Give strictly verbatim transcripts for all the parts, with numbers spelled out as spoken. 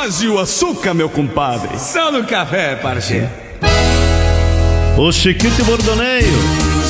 Mas e o açúcar, meu compadre? Só no café, parceiro. O Chiquito Bordoneio.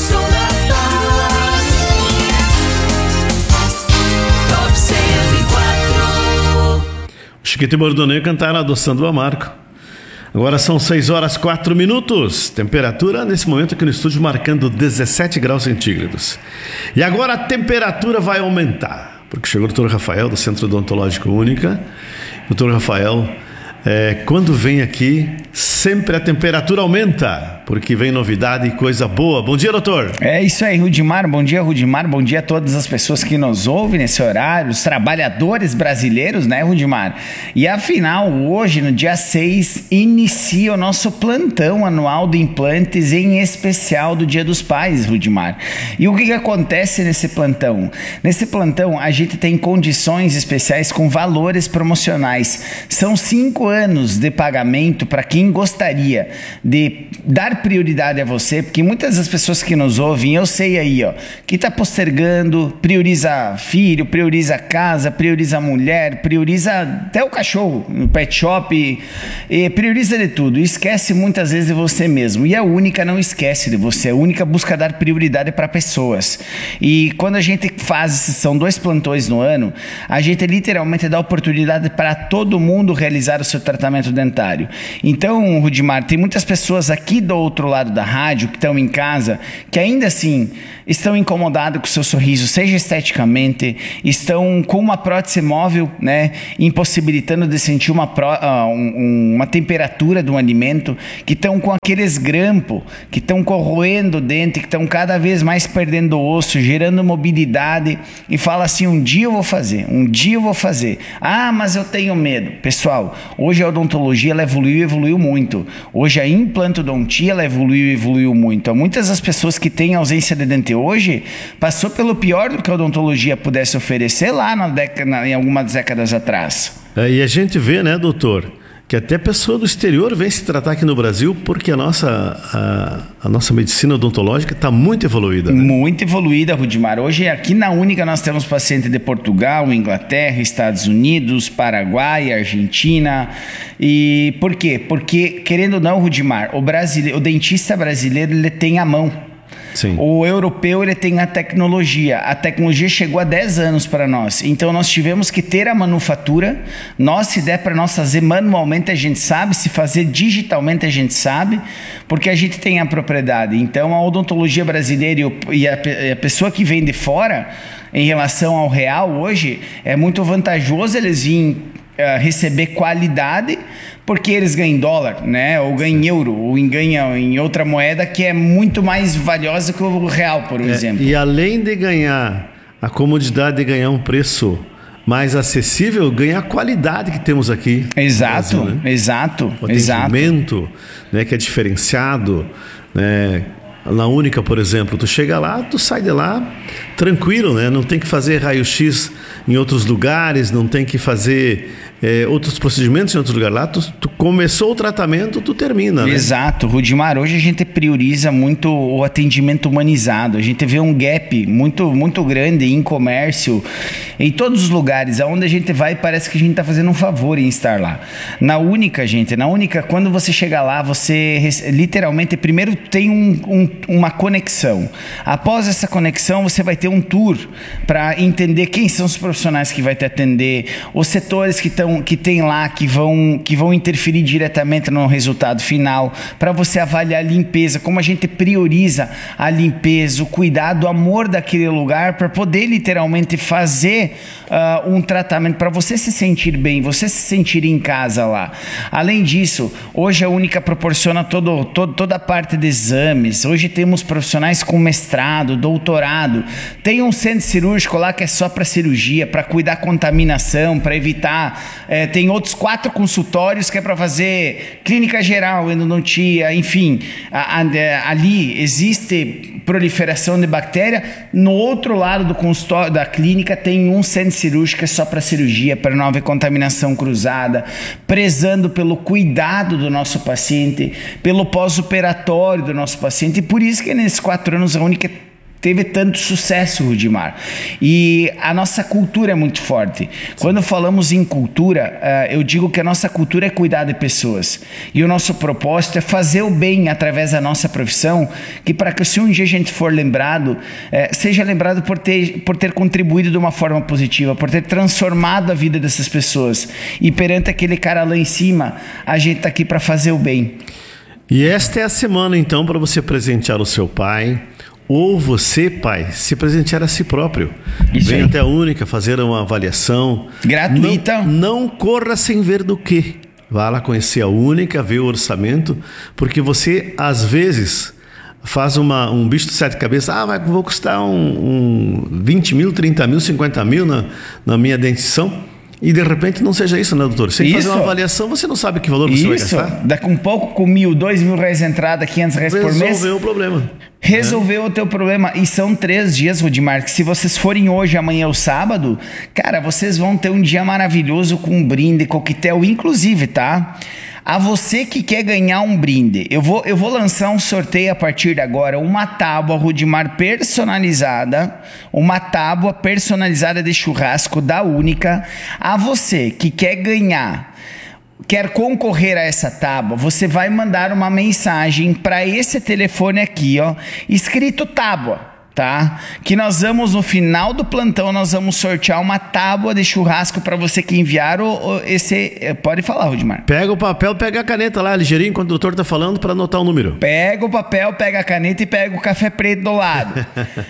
O Chiquito Bordoneio cantaram Adoçando o Amargo. Agora são seis horas e quatro minutos. Temperatura nesse momento aqui no estúdio marcando dezessete graus centígrados. E agora a temperatura vai aumentar, porque chegou o doutor Rafael do Centro Odontológico Única. doutor Rafael, é, quando vem aqui, sempre a temperatura aumenta, porque vem novidade e coisa boa. Bom dia, doutor. É isso aí, Rudimar. Bom dia, Rudimar. Bom dia a todas as pessoas que nos ouvem nesse horário, os trabalhadores brasileiros, né, Rudimar? E afinal, hoje, no dia seis, inicia o nosso plantão anual de implantes, em especial do Dia dos Pais, Rudimar. E o que, que acontece nesse plantão? Nesse plantão, a gente tem condições especiais com valores promocionais. São cinco anos de pagamento para quem gostaria de dar prioridade a você, porque muitas das pessoas que nos ouvem, eu sei aí, ó, que está postergando, prioriza filho, prioriza casa, prioriza mulher, prioriza até o cachorro no pet shop, e prioriza de tudo, e esquece muitas vezes de você mesmo. E a Única não esquece de você, a Única busca dar prioridade para pessoas. E quando a gente faz, são dois plantões no ano, a gente literalmente dá oportunidade para todo mundo realizar o seu tratamento dentário. Então, Rudimar, tem muitas pessoas aqui do outro lado da rádio, que estão em casa, que ainda assim estão incomodados com o seu sorriso, seja esteticamente, estão com uma prótese móvel, né, impossibilitando de sentir uma, pró, uh, um, uma temperatura do alimento, que estão com aqueles grampos, que estão corroendo o dente, que estão cada vez mais perdendo osso, gerando mobilidade, e fala assim, um dia eu vou fazer, um dia eu vou fazer. Ah, mas eu tenho medo. Pessoal, hoje a odontologia ela evoluiu, evoluiu muito. Hoje a implantodontia ela evoluiu, evoluiu muito. Muitas das pessoas que têm ausência de dente hoje passou pelo pior do que a odontologia pudesse oferecer lá na década, em algumas décadas atrás. É, e a gente vê, né, doutor, que até pessoa do exterior vem se tratar aqui no Brasil, porque a nossa, a, a nossa medicina odontológica está muito evoluída. Né? Muito evoluída, Rudimar. Hoje aqui na Única nós temos pacientes de Portugal, Inglaterra, Estados Unidos, Paraguai, Argentina. E por quê? Porque, querendo ou não, Rudimar, o, brasileiro, o dentista brasileiro ele tem a mão. Sim. O europeu ele tem a tecnologia. A tecnologia chegou há dez anos para nós. Então nós tivemos que ter a manufatura. Nós, se der para nós fazer manualmente, a gente sabe. Se fazer digitalmente, a gente sabe. Porque a gente tem a propriedade. Então a odontologia brasileira e a, e a pessoa que vem de fora, em relação ao real hoje, é muito vantajoso eles virem uh, receber qualidade, porque eles ganham dólar, né? Ou ganham euro, ou ganham em outra moeda que é muito mais valiosa que o real, por é, exemplo. E além de ganhar a comodidade de ganhar um preço mais acessível, ganha a qualidade que temos aqui. Exato, no Brasil, né? exato, o exato. atendimento, né, que é diferenciado, né? Na Única, por exemplo, tu chega lá, tu sai de lá tranquilo, né? Não tem que fazer raio-x em outros lugares, não tem que fazer é, outros procedimentos em outros lugares. Lá tu, tu começou o tratamento, tu termina, né? Exato, Rudimar. Hoje a gente prioriza muito o atendimento humanizado. A gente vê um gap muito, muito grande em comércio, em todos os lugares. Aonde a gente vai, parece que a gente está fazendo um favor em estar lá. Na Única, gente, na Única, quando você chega lá, você literalmente, primeiro tem um, um, uma conexão. Após essa conexão, você vai ter um tour para entender quem são os profissionais que vai te atender, os setores que, tão, que tem lá, que vão, que vão interferir diretamente no resultado final, para você avaliar a limpeza, como a gente prioriza a limpeza, o cuidado, o amor daquele lugar, para poder literalmente fazer uh, um tratamento, para você se sentir bem, você se sentir em casa lá. Além disso, hoje a Única proporciona todo, todo, toda a parte de exames. Hoje temos profissionais com mestrado, doutorado. Tem um centro cirúrgico lá que é só para cirurgia, para cuidar da contaminação, para evitar. É, tem outros quatro consultórios que é para fazer clínica geral, endodontia, enfim. A, a, ali existe proliferação de bactéria. No outro lado do consultório, da clínica, tem um centro cirúrgico que é só para cirurgia, para não haver contaminação cruzada, prezando pelo cuidado do nosso paciente, pelo pós-operatório do nosso paciente. E por isso que nesses quatro anos a Única teve tanto sucesso, Rudimar. E a nossa cultura é muito forte. Sim. Quando falamos em cultura, uh, eu digo que a nossa cultura é cuidar de pessoas. E o nosso propósito é fazer o bem através da nossa profissão, que para que se um dia a gente for lembrado, uh, seja lembrado por ter, por ter contribuído de uma forma positiva, por ter transformado a vida dessas pessoas. E perante aquele cara lá em cima, a gente está aqui para fazer o bem. E esta é a semana, então, para você presentear o seu pai, ou você, pai, se presentear a si próprio. Isso Venha aí. até a Única fazer uma avaliação gratuita. Não, não corra sem ver do que. Vá lá conhecer a Única, ver o orçamento, porque você, às vezes, faz uma, um bicho de sete cabeças. Ah, vai, vou custar um, um vinte mil, trinta mil, cinquenta mil na, na minha dentição. E de repente não seja isso, né, doutor? Sem fazer uma avaliação, você não sabe que valor você isso. vai gastar. Daqui um pouco, com mil, dois mil reais entrada, quinhentos reais por mês. Resolveu o problema. Resolveu é. o teu problema. E são três dias, Rudimar, que se vocês forem hoje, amanhã ou sábado, cara, vocês vão ter um dia maravilhoso com um brinde, coquetel, inclusive, tá? A você que quer ganhar um brinde, eu vou, eu vou lançar um sorteio a partir de agora, uma tábua Rudimar personalizada, uma tábua personalizada de churrasco da Única. A você que quer ganhar, quer concorrer a essa tábua, você vai mandar uma mensagem para esse telefone aqui, ó, escrito tábua. Tá? Que nós vamos, no final do plantão, nós vamos sortear uma tábua de churrasco para você que enviar o, o, esse... Pode falar, Rudimar. Pega o papel, pega a caneta lá, ligeirinho, enquanto o doutor tá falando, para anotar o número. Pega o papel, pega a caneta e pega o café preto do lado.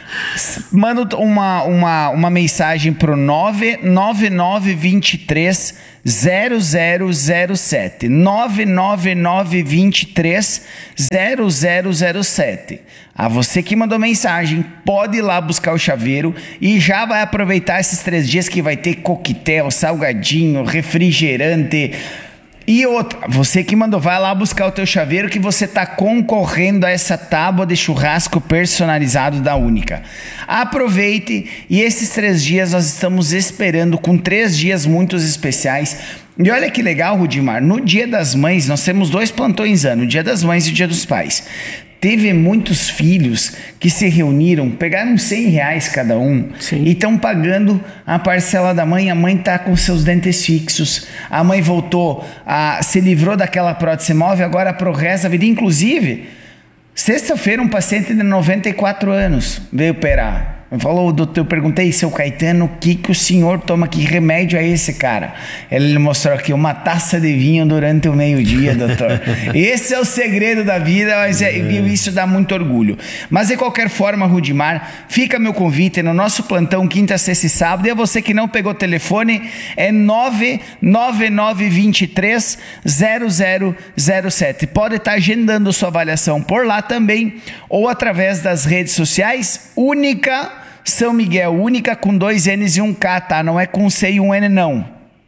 Manda uma, uma, uma mensagem pro nove nove nove dois três zero zero zero sete. nove nove nove dois três zero zero zero sete. A você que mandou mensagem, pode ir lá buscar o chaveiro e já vai aproveitar esses três dias que vai ter coquetel, salgadinho, refrigerante. E outra, você que mandou, vai lá buscar o teu chaveiro que você está concorrendo a essa tábua de churrasco personalizado da Única. Aproveite, e esses três dias nós estamos esperando com três dias muito especiais. E olha que legal, Rudimar, no Dia das Mães nós temos dois plantões ano, o Dia das Mães e o Dia dos Pais. Teve muitos filhos que se reuniram, pegaram cem reais cada um. Sim. E estão pagando a parcela da mãe. A mãe está com seus dentes fixos. A mãe voltou, a, se livrou daquela prótese móvel, agora pro resto da vida. Inclusive, sexta-feira um paciente de noventa e quatro anos veio operar. Falou, doutor, eu perguntei, seu Caetano, o que, que o senhor toma? Que remédio é esse, cara? Ele mostrou aqui uma taça de vinho durante o meio-dia, doutor. Esse é o segredo da vida, mas é, isso dá muito orgulho. Mas de qualquer forma, Rudimar, fica meu convite no nosso plantão quinta, sexta e sábado. E a você que não pegou o telefone, é nove nove nove dois três zero zero zero sete. Pode estar agendando sua avaliação por lá também, ou através das redes sociais, Única São Miguel, Única com dois N's e um K, tá? Não é com C e um N, não.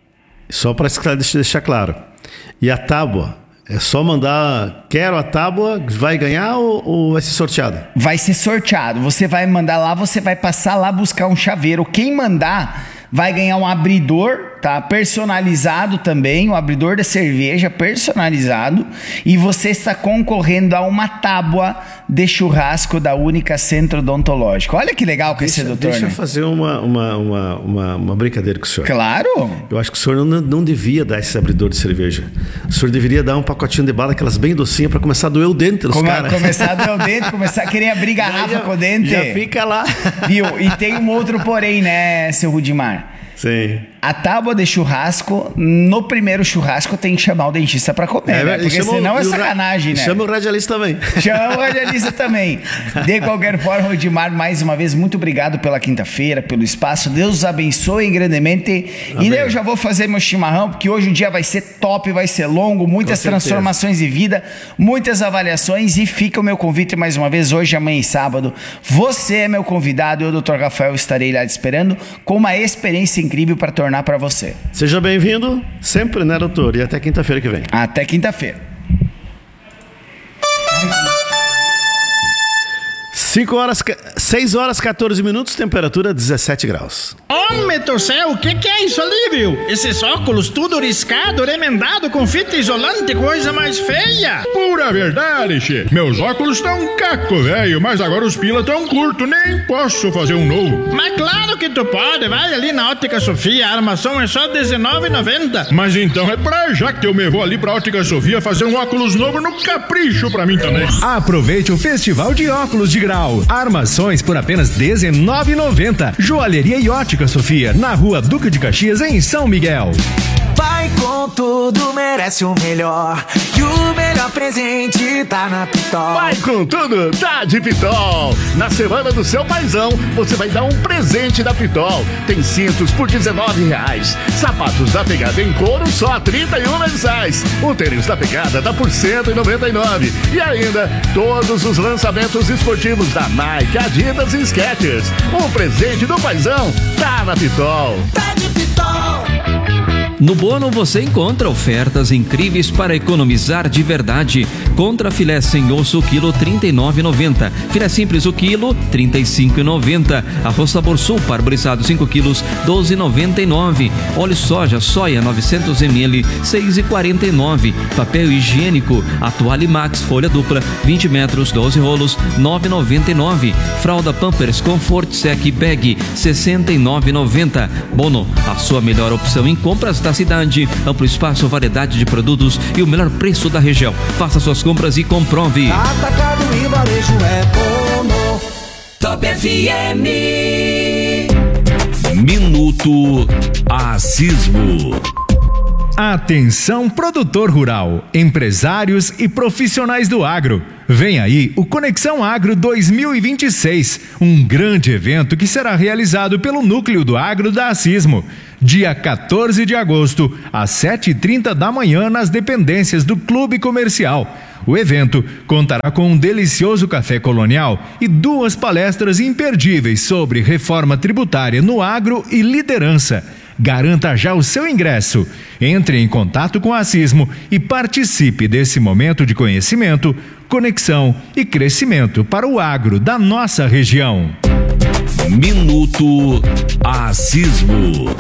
Só para deixar claro. E a tábua, é só mandar, quero a tábua, vai ganhar ou, ou vai ser sorteado? Vai ser sorteado. Você vai mandar lá, você vai passar lá buscar um chaveiro. Quem mandar vai ganhar um abridor, tá? Personalizado também, um abridor de cerveja personalizado, e você está concorrendo a uma tábua de churrasco da Única Centro Odontológico. Olha que legal que esse doutor, Deixa né? eu fazer uma, uma, uma, uma, uma brincadeira com o senhor. Claro! Eu acho que o senhor não, não devia dar esse abridor de cerveja. O senhor deveria dar um pacotinho de bala, aquelas bem docinhas, para começar a doer o dente dos Come, caras. Começar a doer o dente, começar a querer abrir garrafa já, com o dente. Já fica lá. Viu? E tem um outro porém, né, seu Rudimar? Sim. A tábua de churrasco, no primeiro churrasco tem que chamar o dentista pra comer, é, né? Porque senão é sacanagem, né? Chama o radialista também. Chama o radialista também. De qualquer forma, Rudimar, mais uma vez, muito obrigado pela quinta-feira, pelo espaço. Deus os abençoe grandemente. Amém. E daí eu já vou fazer meu chimarrão, porque hoje o dia vai ser top, vai ser longo, muitas transformações de vida, muitas avaliações, e fica o meu convite mais uma vez, hoje, amanhã e sábado. Você é meu convidado, eu, doutor Rafael, estarei lá te esperando com uma experiência incrível para tornar para você. Seja bem-vindo, sempre, né, doutor? E até quinta-feira que vem. Até quinta-feira. cinco horas, seis horas, quatorze minutos, temperatura dezessete graus. Homem do céu, o que, que é isso ali, viu? Esses óculos tudo riscado, remendado com fita isolante, coisa mais feia. Pura verdade, che. Meus óculos estão um caco, velho, mas agora os pila tão curto, nem posso fazer um novo. Mas claro que tu pode, vai ali na Ótica Sofia, a armação é só dezenove reais e noventa centavos. Mas então é pra já que eu me vou ali pra Ótica Sofia fazer um óculos novo no capricho pra mim também. Aproveite o Festival de Óculos de Grau. Armações por apenas dezenove reais e noventa centavos. Joalheria e Ótica Sofia, na Rua Duque de Caxias, em São Miguel. Vai com tudo, merece o melhor. E o melhor presente tá na Pitol. Vai com tudo, tá de Pitol. Na semana do seu paizão, você vai dar um presente da Pitol. Tem cintos por dezenove reais. Sapatos da Pegada em couro só trinta e um mensais. O tênis da Pegada dá por cento e noventa e nove. E ainda, todos os lançamentos esportivos da Nike, Adidas e Skechers. O presente do paizão tá na Pitol. Tá de Pitol. No Bono você encontra ofertas incríveis para economizar de verdade. Contra filé sem osso, quilo trinta e nove reais e noventa centavos. Filé simples, o quilo trinta e cinco reais e noventa centavos. Arroz Sabor Sul parborizado cinco quilos, doze reais e noventa e nove centavos. Óleo soja, soia novecentos mililitros, seis reais e quarenta e nove centavos. Papel higiênico, Atuale Max, folha dupla, vinte metros, doze rolos, nove reais e noventa e nove centavos. Fralda Pampers Comfort Sec Bag, sessenta e nove reais e noventa centavos. Bono, a sua melhor opção em compras da cidade, amplo espaço, variedade de produtos e o melhor preço da região. Faça suas compras e comprove. Atacado e varejo é Bono. Top F M. Minuto Asismo. Atenção, produtor rural, empresários e profissionais do agro. Vem aí o Conexão Agro dois mil e vinte e seis, um grande evento que será realizado pelo Núcleo do Agro da Asismo, dia quatorze de agosto, às sete e trinta da manhã, nas dependências do Clube Comercial. O evento contará com um delicioso café colonial e duas palestras imperdíveis sobre reforma tributária no agro e liderança. Garanta já o seu ingresso. Entre em contato com a Asismo e participe desse momento de conhecimento, conexão e crescimento para o agro da nossa região. Minuto Asismo.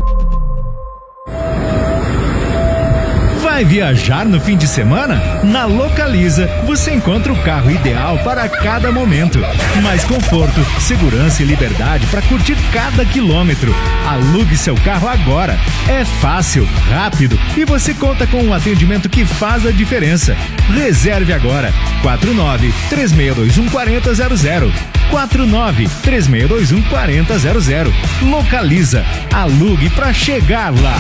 Vai viajar no fim de semana? Na Localiza você encontra o carro ideal para cada momento. Mais conforto, segurança e liberdade para curtir cada quilômetro. Alugue seu carro agora. É fácil, rápido e você conta com um atendimento que faz a diferença. Reserve agora. quatro nove três seis dois um quatro zero zero. quatro nove três seis dois um quatro zero zero. Localiza. Alugue para chegar lá.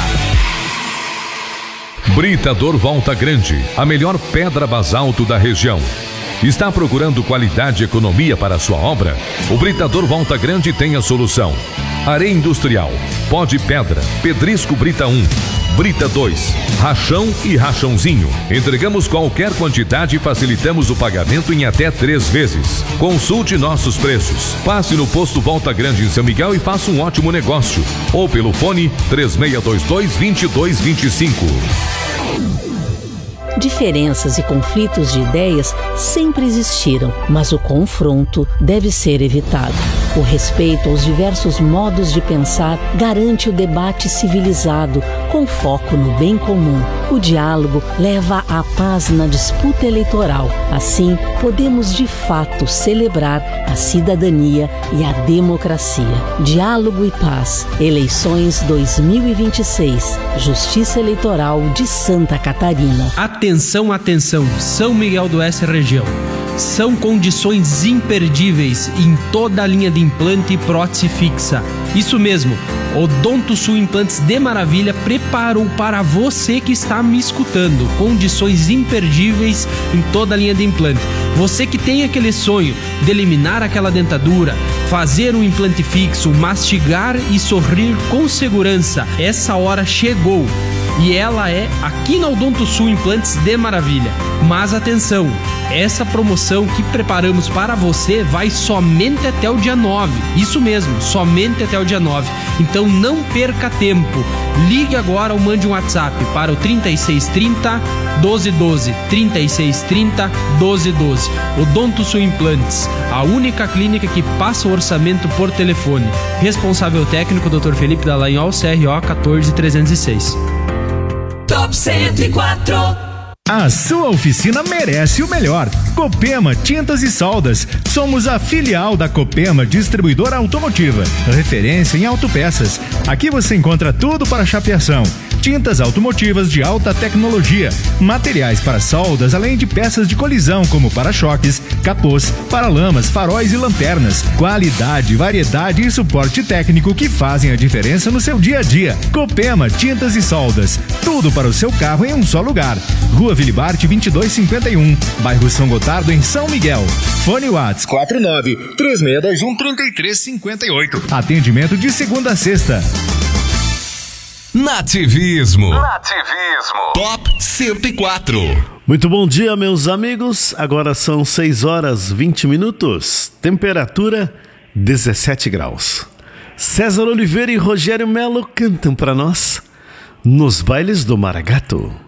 Britador Volta Grande, a melhor pedra basalto da região. Está procurando qualidade e economia para a sua obra? O Britador Volta Grande tem a solução. Areia industrial, pó de pedra, pedrisco Brita um, Brita dois, rachão e rachãozinho. Entregamos qualquer quantidade e facilitamos o pagamento em até três vezes. Consulte nossos preços. Passe no posto Volta Grande em São Miguel e faça um ótimo negócio. Ou pelo fone três seis dois dois, dois dois dois cinco. Diferenças e conflitos de ideias sempre existiram, mas o confronto deve ser evitado. O respeito aos diversos modos de pensar garante o debate civilizado, com foco no bem comum. O diálogo leva à paz na disputa eleitoral. Assim, podemos de fato celebrar a cidadania e a democracia. Diálogo e paz. Eleições dois mil e vinte e seis. Justiça Eleitoral de Santa Catarina. Atenção, atenção, São Miguel do Oeste região. São condições imperdíveis em toda a linha de implante e prótese fixa. Isso mesmo, Odonto Sul Implantes de Maravilha preparou para você que está me escutando condições imperdíveis em toda a linha de implante. Você que tem aquele sonho de eliminar aquela dentadura, fazer um implante fixo, mastigar e sorrir com segurança, essa hora chegou. E ela é aqui na Odonto Sul Implantes de Maravilha. Mas atenção, essa promoção que preparamos para você vai somente até o dia nove. Isso mesmo, somente até o dia nove. Então não perca tempo. Ligue agora ou mande um WhatsApp para o trinta e seis trinta, doze doze, trinta e seis trinta, doze doze. Odonto Sul Implantes, a única clínica que passa o orçamento por telefone. Responsável técnico doutor Felipe Dallagnol, C R O quatorze trezentos e seis. Top cento e quatro. A sua oficina merece o melhor. Copema Tintas e Soldas. Somos a filial da Copema Distribuidora Automotiva, referência em autopeças. Aqui você encontra tudo para chapeação. Tintas automotivas de alta tecnologia, materiais para soldas, além de peças de colisão como para-choques, capôs, paralamas, faróis e lanternas. Qualidade, variedade e suporte técnico que fazem a diferença no seu dia a dia. Copema Tintas e Soldas. Tudo para o seu carro em um só lugar. Rua Vilibarte vinte e dois cinquenta e um, bairro São Gotardo, em São Miguel. Fone Whats quatro nove três seis dois um três três cinco oito. Atendimento de segunda a sexta. Nativismo. Nativismo. Top cento e quatro. Muito bom dia, meus amigos. Agora são seis horas vinte minutos. Temperatura dezessete graus. César Oliveira e Rogério Melo cantam para nós Nos Bailes do Maragato.